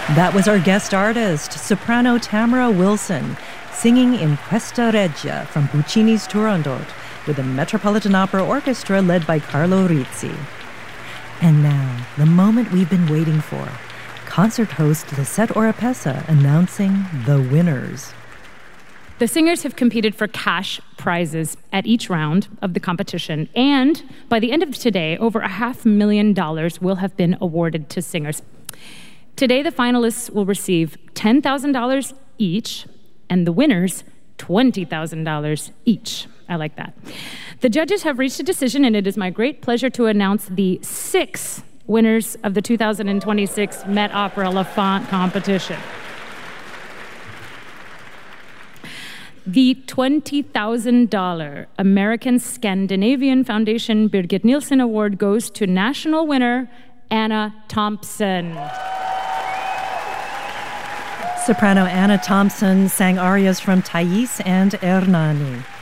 That was our guest artist, soprano Tamara Wilson, singing in Questa Regia from Puccini's Turandot with the Metropolitan Opera Orchestra led by Carlo Rizzi. And now, the moment we've been waiting for. Concert host Lisette Oropesa announcing the winners. The singers have competed for cash prizes at each round of the competition, and by the end of today, over $500,000 will have been awarded to singers. Today, the finalists will receive $10,000 each, and the winners, $20,000 each. I like that. The judges have reached a decision, and it is my great pleasure to announce the 6 winners of the 2026 Met Opera La Font competition. The $20,000 American Scandinavian Foundation Birgit Nilsson Award goes to national winner Anna Thompson. Soprano Anna Thompson sang arias from Thais and Ernani.